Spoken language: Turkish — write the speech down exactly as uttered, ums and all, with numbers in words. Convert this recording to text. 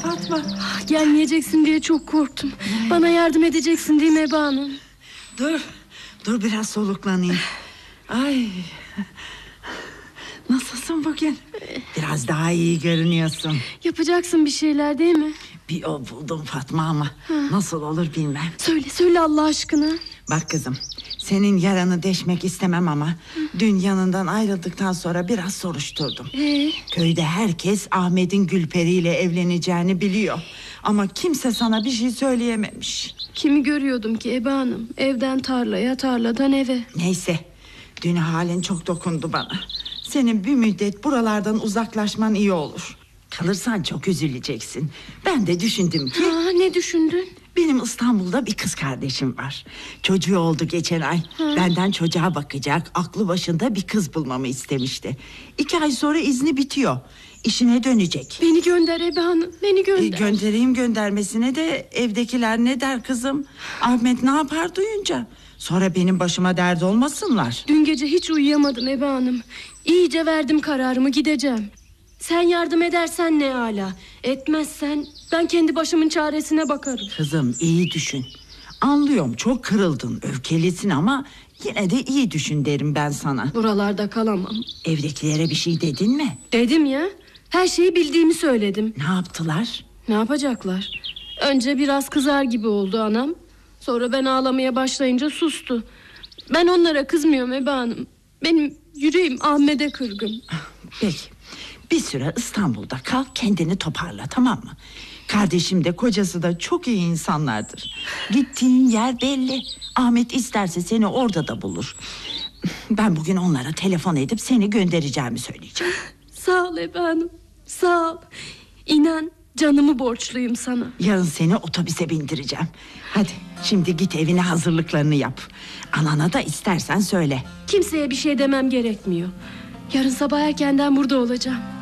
Fatma? Gelmeyeceksin diye çok korktum. Bana yardım edeceksin değil mi Ebe Hanım? Dur, dur biraz soluklanayım. Ay, nasılsın bugün? Biraz daha iyi görünüyorsun. Yapacaksın bir şeyler değil mi? Bir o buldum Fatma ama ha. Nasıl olur bilmem. Söyle söyle Allah aşkına. Bak kızım, senin yaranı deşmek istemem ama Hı. dün yanından ayrıldıktan sonra biraz soruşturdum. Ee? Köyde herkes Ahmet'in Gülperi ile evleneceğini biliyor. Ama kimse sana bir şey söyleyememiş. Kimi görüyordum ki Ebe Hanım? Evden tarlaya, tarladan eve. Neyse, dün halin çok dokundu bana. Senin bir müddet buralardan uzaklaşman iyi olur. Kalırsan çok üzüleceksin. Ben de düşündüm ki... Ha, ne düşündün? Benim İstanbul'da bir kız kardeşim var. Çocuğu oldu geçen ay. Ha. Benden çocuğa bakacak, aklı başında bir kız bulmamı istemişti. İki ay sonra izni bitiyor. İşine dönecek. Beni gönder Ebe Hanım, beni gönder. E, göndereyim göndermesine de evdekiler ne der kızım? Ahmet ne yapar duyunca? Sonra benim başıma dert olmasınlar. Dün gece hiç uyuyamadım Ebe Hanım. İyice verdim kararımı, gideceğim. Sen yardım edersen ne ala. Etmezsen ben kendi başımın çaresine bakarım. Kızım iyi düşün. Anlıyorum çok kırıldın, öfkelisin ama yine de iyi düşün derim ben sana. Buralarda kalamam. Evdekilere bir şey dedin mi? Dedim ya. Her şeyi bildiğimi söyledim. Ne yaptılar? Ne yapacaklar? Önce biraz kızar gibi oldu anam. Sonra ben ağlamaya başlayınca sustu. Ben onlara kızmıyorum Ebe Hanım. Benim yüreğim Ahmet'e kırgın. Peki. Bir süre İstanbul'da kal, kendini toparla, tamam mı? Kardeşim de kocası da çok iyi insanlardır. Gittiğin yer belli. Ahmet isterse seni orada da bulur. Ben bugün onlara telefon edip seni göndereceğimi söyleyeceğim. Sağ ol Ebe Hanım, sağ ol. İnan canımı borçluyum sana. Yarın seni otobüse bindireceğim. Hadi şimdi git evine hazırlıklarını yap. Anana da istersen söyle. Kimseye bir şey demem gerekmiyor. Yarın sabah erkenden burada olacağım.